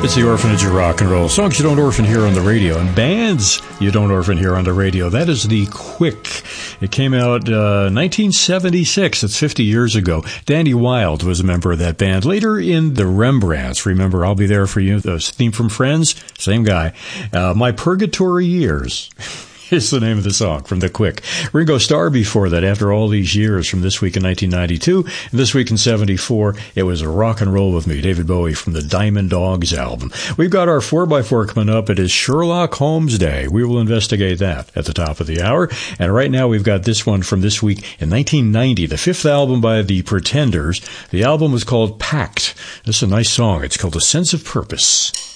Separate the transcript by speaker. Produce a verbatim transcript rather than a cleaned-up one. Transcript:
Speaker 1: It's the orphanage of rock and roll. Songs you don't orphan here on the radio, and bands you don't orphan here on the radio. That is The Quick. It came out uh, nineteen seventy-six. That's fifty years ago. Danny Wilde was a member of that band. Later in the Rembrandts, remember, I'll Be There For You, the theme from Friends, same guy. Uh, My Purgatory Years is the name of the song from The Quick. Ringo Starr before that, after all these years, from This Week in nineteen ninety-two, and This Week in seventy-four, it was Rock and Roll With Me, David Bowie from the Diamond Dogs album. We've got our four by four coming up. It is Sherlock Holmes Day. We will investigate that at the top of the hour. And right now we've got this one from This Week in nineteen ninety, the fifth album by The Pretenders. The album was called Pact. This is a nice song. It's called A Sense of Purpose.